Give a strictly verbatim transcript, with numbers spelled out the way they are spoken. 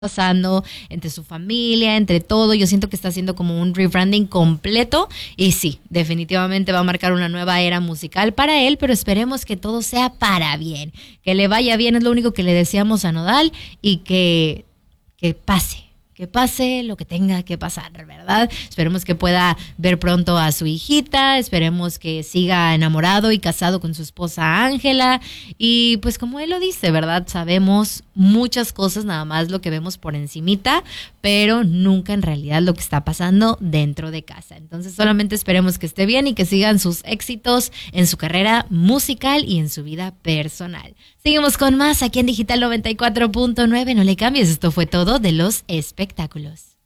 pasando entre su familia, entre todo. Yo siento que está haciendo como un rebranding completo y sí, definitivamente va a marcar una nueva era musical para él, pero esperemos que todo sea para bien, que le vaya bien, es lo único que le deseamos a Nodal y que, que pase. Que pase lo que tenga que pasar, ¿verdad? Esperemos que pueda ver pronto a su hijita, esperemos que siga enamorado y casado con su esposa Ángela. Y pues como él lo dice, ¿verdad? Sabemos muchas cosas, nada más lo que vemos por encimita, pero nunca en realidad lo que está pasando dentro de casa. Entonces solamente esperemos que esté bien y que sigan sus éxitos en su carrera musical y en su vida personal. Seguimos con más aquí en Digital noventa y cuatro punto nueve. No le cambies, esto fue todo de los espectáculos.